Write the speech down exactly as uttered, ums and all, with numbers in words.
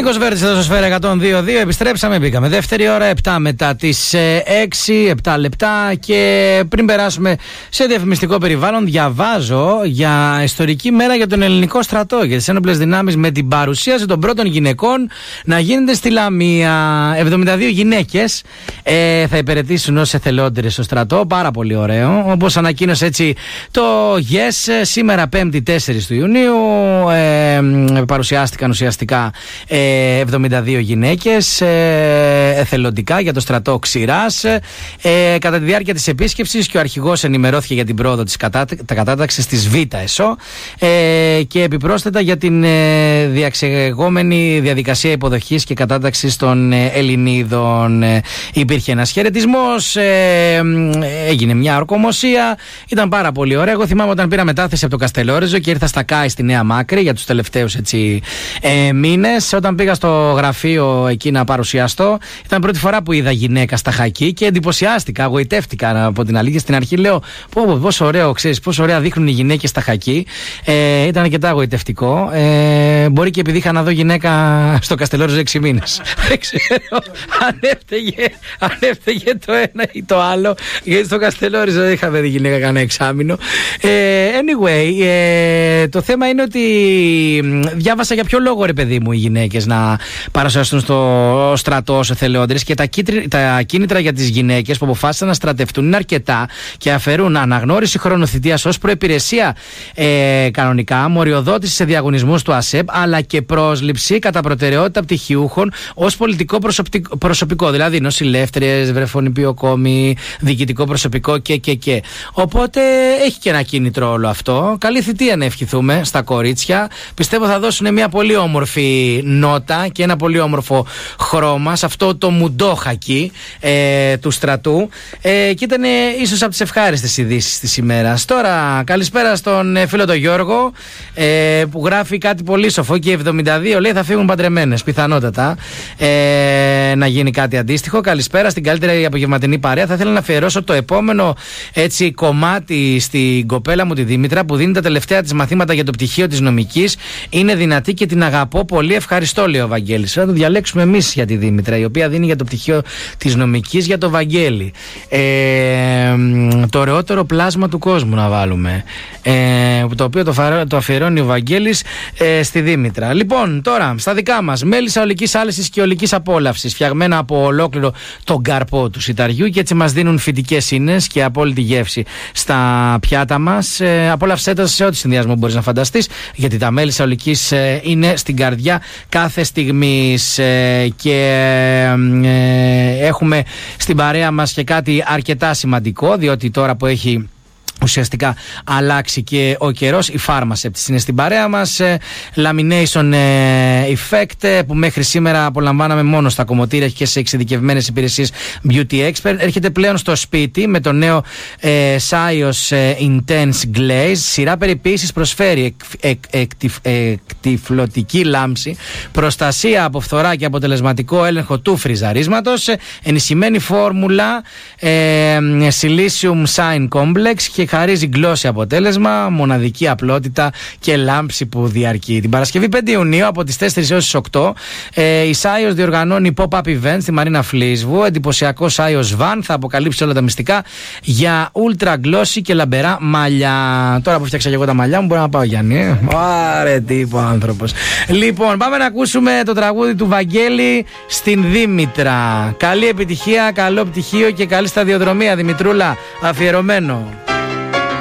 Νίκος Βέρτης εδώ στο Σφαίρα εκατόν δύο κόμμα δύο. Επιστρέψαμε, μπήκαμε δεύτερη ώρα, επτά μετά τις έξι, επτά λεπτά. Και πριν περάσουμε σε διαφημιστικό περιβάλλον, διαβάζω για ιστορική μέρα για τον ελληνικό στρατό, για τις ένοπλες δυνάμεις, με την παρουσίαση των πρώτων γυναικών να γίνεται στη Λαμία. εβδομήντα δύο γυναίκες ε, θα υπηρετήσουν ως εθελόντριες στο στρατό. Πάρα πολύ ωραίο. Όπως ανακοίνωσε έτσι το Yes, σήμερα πέμπτη τέσσερις του Ιουνίου, ε, παρουσιάστηκαν ουσιαστικά ε, εβδομήντα δύο γυναίκες ε, εθελοντικά για το στρατό Ξηράς. Ε, κατά τη διάρκεια της επίσκεψης και ο αρχηγός ενημερώθηκε για την πρόοδο της κατά, κατάταξης της Β' ΕΣΟ ε, και επιπρόσθετα για την ε, διαξεγόμενη διαδικασία υποδοχής και κατάταξης των ε, Ελληνίδων. Ε, υπήρχε ένας χαιρετισμός, ε, έγινε μια ορκομοσία, ήταν πάρα πολύ ωραία. Εγώ θυμάμαι όταν πήρα μετάθεση από το Καστελόριζο και ήρθα στα ΚΑΙ στη Νέα Μάκρη για τους τελευταίους έτσι, ε, μήνες. Όταν πήγα στο γραφείο εκεί να παρουσιαστώ, ήταν πρώτη φορά που είδα γυναίκα στα χακί και εντυπωσιάστηκα, αγωιτεύτηκα από την αλήθεια. Στην αρχή λέω πω, πω, πόσο ωραίο, ξέρεις, πόσο ωραία δείχνουν οι γυναίκες στα χακί. Ε, ήταν αρκετά αγωιτευτικό. Ε, μπορεί και επειδή είχα να δω γυναίκα στο Καστελόριζο έξι μήνες. Δεν ξέρω αν έφταιγε, αν έφταιγε το ένα ή το άλλο, γιατί στο Καστελόριζο δεν είχαμε δει γυναίκα κανένα εξάμηνο. Ε, anyway, ε, το θέμα είναι ότι διάβασα για ποιο λόγο, ρε παιδί μου, οι γυναίκες να παρουσιαστούν στο στρατό ως εθελόντριες, και τα, κίτρι, τα κίνητρα για τις γυναίκες που αποφάσισαν να στρατευτούν είναι αρκετά και αφαιρούν αναγνώριση χρονοθητείας ως προϋπηρεσία ε, κανονικά, μοριοδότηση σε διαγωνισμούς του ΑΣΕΠ, αλλά και πρόσληψη κατά προτεραιότητα πτυχιούχων ως πολιτικό προσωπικό, προσωπικό δηλαδή νοσηλεύτριες, βρεφονιπιοκόμοι, διοικητικό προσωπικό και, και, και. Οπότε έχει και ένα κίνητρο όλο αυτό. Καλή θητεία να ευχηθούμε στα κορίτσια. Πιστεύω θα δώσουν μια πολύ όμορφη νότα και ένα πολύ όμορφο χρώμα σε αυτό το μουντόχακι ε, του στρατού. Ε, και ήταν ίσως από τις ευχάριστες ειδήσεις της ημέρας. Τώρα, καλησπέρα στον ε, φίλο τον Γιώργο, ε, που γράφει κάτι πολύ σοφό, και εβδομήντα δύο λέει θα φύγουν παντρεμένες. Πιθανότατα ε, να γίνει κάτι αντίστοιχο. Καλησπέρα στην καλύτερη απογευματινή παρέα. Θα ήθελα να αφιερώσω το επόμενο έτσι, κομμάτι στην κοπέλα μου τη Δήμητρα, που δίνει τα τελευταία της μαθήματα για το πτυχίο της νομικής. Είναι δυνατή και την αγαπώ πολύ. Ευχαριστώ, λέει ο Βαγγέλης. Θα το διαλέξουμε εμείς για τη Δήμητρα, η οποία δίνει για το πτυχίο της νομικής για το Βαγγέλη. Ε, το ωραιότερο πλάσμα του κόσμου να βάλουμε. Ε, το οποίο το, φαρο, το αφιερώνει ο Βαγγέλης ε, στη Δήμητρα. Λοιπόν, τώρα στα δικά μας. Μέλισσα ολικής άλεσης και ολικής απόλαυσης, φτιαγμένα από ολόκληρο τον καρπό του σιταριού, και έτσι μας δίνουν φυτικές ίνες και απόλυτη γεύση στα πιάτα μας. Ε, απόλαυσέ τα σε ό,τι συνδυασμό μπορείς να φανταστείς, γιατί τα μέλισσα ολικής ε, είναι στην καρδιά κάθε στιγμής. Ε, και ε, έχουμε στην παρέα μας και κάτι αρκετά σημαντικό, διότι τώρα που έχει ουσιαστικά αλλάξει και ο καιρός, η Pharmacept είναι στην παρέα μας. Lamination Effect, που μέχρι σήμερα απολαμβάναμε μόνο στα κομμωτήρια και σε εξειδικευμένες υπηρεσίες Beauty Expert, έρχεται πλέον στο σπίτι με το νέο ε, Sios Intense Glaze. Σειρά περιποίησης προσφέρει εκ, εκ, εκ, εκτυφλωτική λάμψη, προστασία από φθορά και αποτελεσματικό έλεγχο του φριζαρίσματος, ενισχυμένη φόρμουλα ε, Silicium Shine Complex, και χαρίζει γλώσσι αποτέλεσμα, μοναδική απλότητα και λάμψη που διαρκεί. Την Παρασκευή πέντε Ιουνίου από τις τέσσερις έως τις οκτώ ε, η Sios διοργανώνει pop-up event στη Μαρίνα Φλίσβου. Εντυπωσιακό Sios Van θα αποκαλύψει όλα τα μυστικά για ultra glossy και λαμπερά μαλλιά. Τώρα που φτιάξα και εγώ τα μαλλιά μου, μπορώ να πάω, Γιάννη. Ε? Άρε τύπο άνθρωπος. Λοιπόν, πάμε να ακούσουμε το τραγούδι του Βαγγέλη στην Δήμητρα. Καλή επιτυχία, καλό πτυχίο και καλή σταδιοδρομία, Δημητρούλα. Αφιερωμένο.